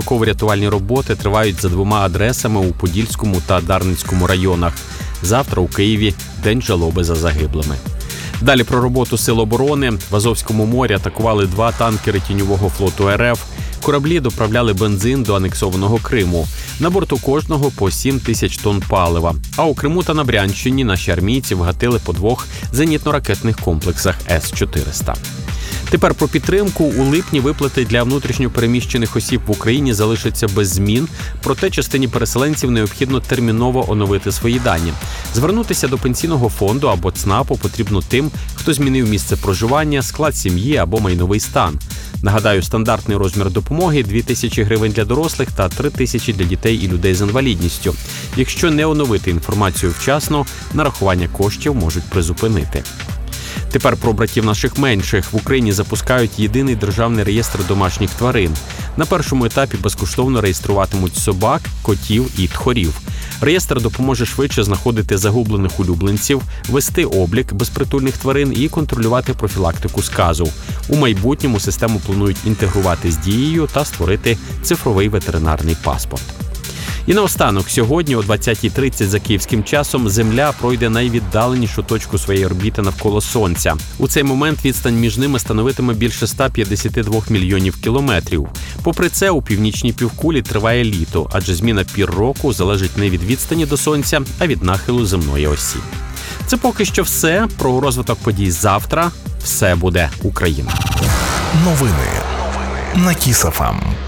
Пошуково-рятувальні роботи тривають за 2 адресами у Подільському та Дарницькому районах. Завтра у Києві день жалоби за загиблими. Далі про роботу Сил оборони. В Азовському морі атакували 2 танкери тіньового флоту РФ. Кораблі доправляли бензин до анексованого Криму. На борту кожного по 7 тисяч тонн палива. А у Криму та на Брянщині наші армійці вгатили по 2 зенітно-ракетних комплексах С-400. Тепер про підтримку. У липні виплати для внутрішньопереміщених осіб в Україні залишаться без змін, проте частині переселенців необхідно терміново оновити свої дані. Звернутися до Пенсійного фонду або ЦНАПу потрібно тим, хто змінив місце проживання, склад сім'ї або майновий стан. Нагадаю, стандартний розмір допомоги – 2 тисячі гривень для дорослих та 3 тисячі для дітей і людей з інвалідністю. Якщо не оновити інформацію вчасно, нарахування коштів можуть призупинити. Тепер про братів наших менших. В Україні запускають єдиний державний реєстр домашніх тварин. На першому етапі безкоштовно реєструватимуть собак, котів і тхорів. Реєстр допоможе швидше знаходити загублених улюбленців, вести облік безпритульних тварин і контролювати профілактику сказу. У майбутньому систему планують інтегрувати з Дією та створити цифровий ветеринарний паспорт. І наостанок, сьогодні о 20:30 за київським часом Земля пройде найвіддаленішу точку своєї орбіти навколо Сонця. У цей момент відстань між ними становитиме більше 152 мільйонів кілометрів. Попри це, у північній півкулі триває літо, адже зміна пір року залежить не від відстані до Сонця, а від нахилу земної осі. Це поки що все. Про розвиток подій завтра. Все буде Україна. Новини на Kiss FM.